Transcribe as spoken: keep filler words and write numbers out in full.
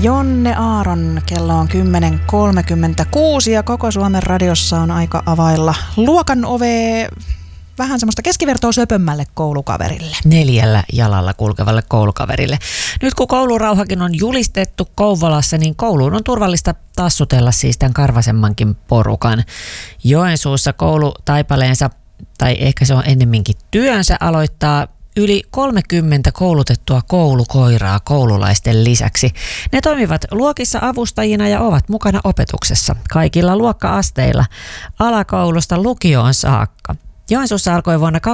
Jonne Aaron. Kello on kymmenen kolmekymmentäkuusi ja koko Suomen radiossa on aika availla luokan ovea vähän semmoista keskivertoa söpömmälle koulukaverille. Neljällä jalalla kulkevalle koulukaverille. Nyt kun koulurauhakin on julistettu Kouvolassa, niin kouluun on turvallista tassutella siis tämän karvasemmankin porukan. Joensuussa koulutaipaleensa, tai ehkä se on ennemminkin työnsä, aloittaa yli kolmekymmentä koulutettua koulukoiraa koululaisten lisäksi. Ne toimivat luokissa avustajina ja ovat mukana opetuksessa kaikilla luokka-asteilla alakoulusta lukioon saakka. Joensuussa alkoi vuonna